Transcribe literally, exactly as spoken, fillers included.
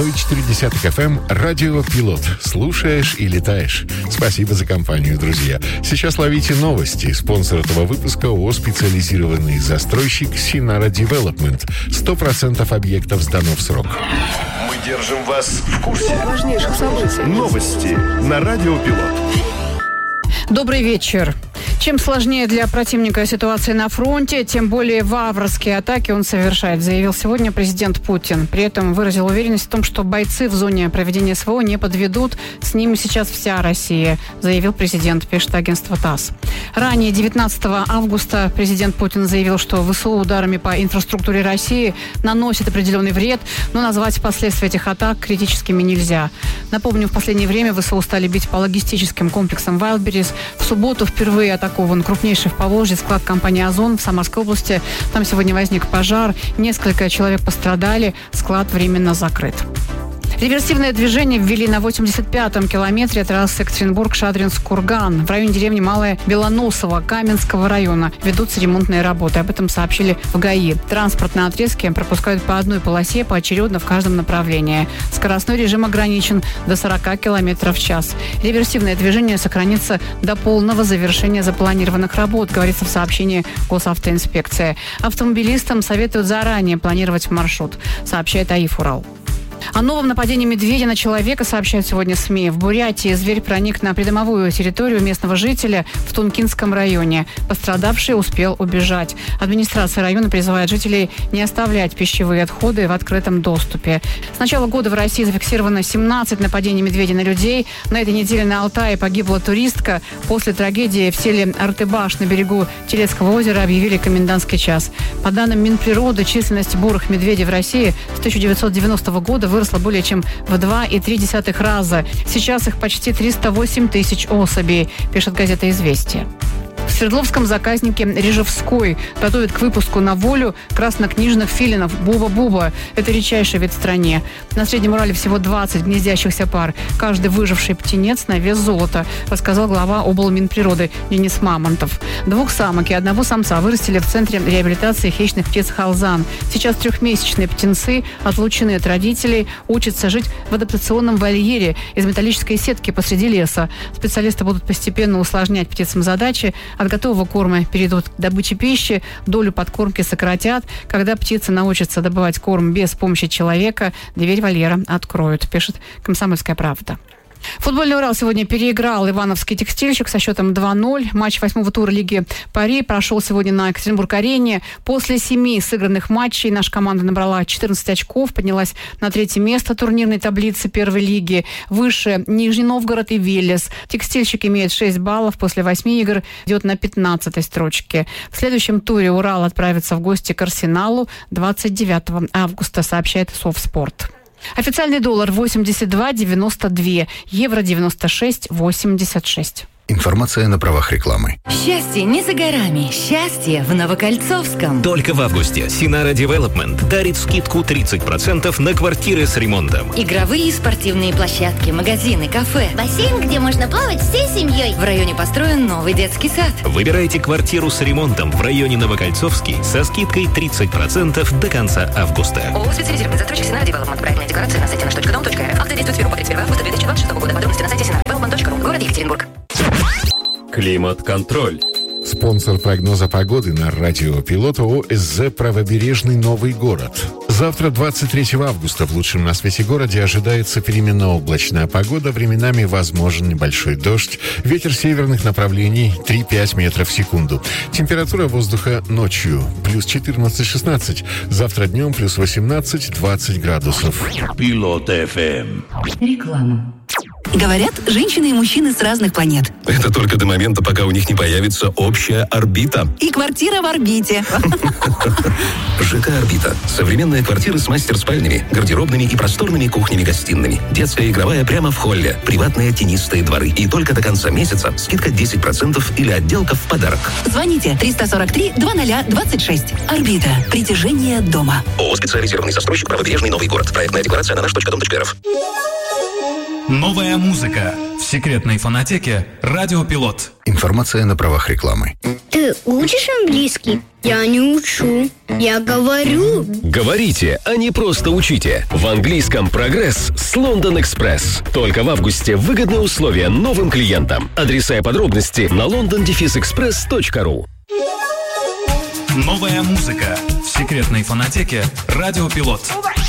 сто четыре эф эм, радио «Пилот». Слушаешь и летаешь. Спасибо за компанию, друзья. Сейчас ловите новости. Спонсор этого выпуска ООО «Специализированный застройщик Синара Девелопмент». Сто процентов объектов сдано в срок. Мы держим вас в курсе важнейших событий. Новости на радио «Пилот». Добрый вечер. Чем сложнее для противника ситуация на фронте, тем более варварские атаки он совершает, заявил сегодня президент Путин. При этом выразил уверенность в том, что бойцы в зоне проведения СВО не подведут. С ними сейчас вся Россия, заявил президент, пишет агентство ТАСС. Ранее, девятнадцатого августа, президент Путин заявил, что ВСУ ударами по инфраструктуре России наносит определенный вред, но назвать последствия этих атак критическими нельзя. Напомню, в последнее время ВСУ стали бить по логистическим комплексам Wildberries. В субботу впервые атакован крупнейший в Поволжье склад компании «Озон» в Самарской области. Там сегодня возник пожар, несколько человек пострадали, склад временно закрыт. Реверсивное движение ввели на восемьдесят пятом километре трассы Екатеринбург-Шадринск-Курган. В районе деревни Малая Белоносово Каменского района ведутся ремонтные работы. Об этом сообщили в ГАИ. Транспорт на отрезке пропускают по одной полосе поочередно в каждом направлении. Скоростной режим ограничен до сорока километров в час. Реверсивное движение сохранится до полного завершения запланированных работ, говорится в сообщении госавтоинспекции. Автомобилистам советуют заранее планировать маршрут, сообщает АИФ «Урал». О новом нападении медведя на человека сообщают сегодня СМИ. В Бурятии зверь проник на придомовую территорию местного жителя в Тункинском районе. Пострадавший успел убежать. Администрация района призывает жителей не оставлять пищевые отходы в открытом доступе. С начала года в России зафиксировано семнадцать нападений медведей на людей. На этой неделе на Алтае погибла туристка. После трагедии в селе Артыбаш на берегу Телецкого озера объявили комендантский час. По данным Минприроды, численность бурых медведей в России с тысяча девятьсот девяностого года выросла более чем в два и три десятых раза. Сейчас их почти триста восемь тысяч особей, пишет газета «Известия». В Свердловском заказнике Рижевской готовят к выпуску на волю краснокнижных филинов Буба-Буба. Это редчайший вид в стране. На Среднем Урале всего двадцать гнездящихся пар. Каждый выживший птенец на вес золота, рассказал глава облминприроды Денис Мамонтов. Двух самок и одного самца вырастили в Центре реабилитации хищных птиц «Халзан». Сейчас трехмесячные птенцы, отлученные от родителей, учатся жить в адаптационном вольере из металлической сетки посреди леса. Специалисты будут постепенно усложнять птицам задачи. От готового корма перейдут к добыче пищи, долю подкормки сократят. Когда птицы научатся добывать корм без помощи человека, дверь вольера откроют, пишет «Комсомольская правда». Футбольный «Урал» сегодня переиграл ивановский «Текстильщик» со счетом два ноль. Матч восьмого тура Лиги Пари прошел сегодня на Екатеринбург-арене. После семи сыгранных матчей наша команда набрала четырнадцать очков, поднялась на третье место турнирной таблицы первой лиги. Выше Нижний Новгород и Велес. «Текстильщик» имеет шесть баллов, после восьми игр идет на пятнадцатой строчке. В следующем туре «Урал» отправится в гости к «Арсеналу» двадцать девятого августа, сообщает Совспорт. Официальный доллар восемьдесят два девяносто два, евро девяносто шесть восемьдесят шесть. Информация на правах рекламы. Счастье не за горами. Счастье в Новокольцовском. Только в августе Синара Девелопмент дарит скидку тридцать процентов на квартиры с ремонтом. Игровые и спортивные площадки, магазины, кафе. Бассейн, где можно плавать всей семьей. В районе построен новый детский сад. Выбирайте квартиру с ремонтом в районе Новокольцовский со скидкой тридцать процентов до конца августа. ООО «Специализированный застройщик Синара Девелопмент». Проектная декларация на сайте наш точка дом точка эр эф. Акция действует с первого по тридцать первое августа две тысячи двадцать шестого года. Подробности на сайте синара девелопмент точка ру. Город Екатеринбург. Климат-контроль. Спонсор прогноза погоды на радио «Пилот» ООО «СЗ Правобережный Новый город». Завтра, двадцать третьего августа, в лучшем на свете городе ожидается переменно облачная погода. Временами возможен небольшой дождь. Ветер северных направлений три-пять метров в секунду. Температура воздуха ночью плюс четырнадцать-шестнадцать. Завтра днем плюс восемнадцать-двадцать градусов. Пилот эф эм. Реклама. Говорят, женщины и мужчины с разных планет. Это только до момента, пока у них не появится общая орбита. И квартира в орбите. ЖК «Орбита». Современные квартиры с мастер-спальнями, гардеробными и просторными кухнями-гостиными. Детская игровая прямо в холле. Приватные тенистые дворы. И только до конца месяца скидка десять процентов или отделка в подарок. Звоните триста сорок три двадцать ноль двадцать шесть. «Орбита». Притяжение дома. ООО «Специализированный застройщик Правобережный Новый город». Проектная декларация на наш точка дом точка эр эф. Новая музыка в секретной фонотеке «Радио Пилот». Информация на правах рекламы. Ты Ты учишь английский? Я не учу, я говорю. Говорите, а не просто учите. В английском прогресс с London Express. Только в августе выгодные условия новым клиентам. Адреса и подробности на лондон экспресс точка ру. Новая музыка в секретной фонотеке «Радио Пилот».